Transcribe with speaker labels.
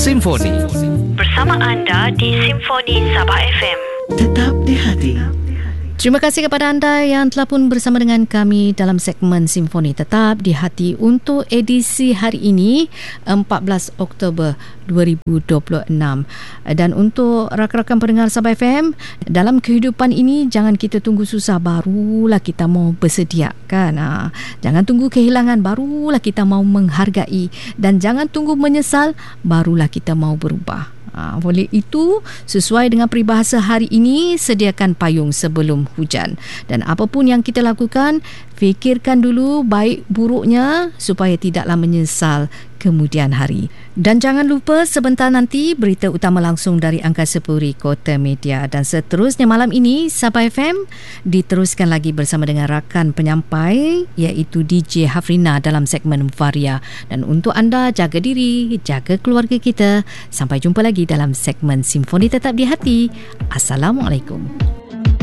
Speaker 1: Simfoni.
Speaker 2: Bersama anda di Simfoni Sabah FM.
Speaker 3: Tetap di hati.
Speaker 4: Terima kasih kepada anda yang telah pun bersama dengan kami dalam segmen Simfoni Tetap di Hati untuk edisi hari ini 14 Oktober 2026. Dan untuk rakan-rakan pendengar Sabah FM, dalam kehidupan ini jangan kita tunggu susah barulah kita mau bersedia kan. Jangan tunggu kehilangan barulah kita mau menghargai, dan jangan tunggu menyesal barulah kita mau berubah. Oleh itu, sesuai dengan peribahasa hari ini, sediakan payung sebelum hujan. Dan apapun yang kita lakukan, fikirkan dulu baik buruknya supaya tidaklah menyesal kemudian hari. Dan jangan lupa sebentar nanti berita utama langsung dari Angkasa Puri Kota Media. Dan seterusnya malam ini Sabah FM diteruskan lagi bersama dengan rakan penyampai iaitu DJ Hafrina dalam segmen Varia. Dan untuk anda, jaga diri, jaga keluarga kita. Sampai jumpa lagi dalam segmen Simfoni Tetap di Hati. Assalamualaikum.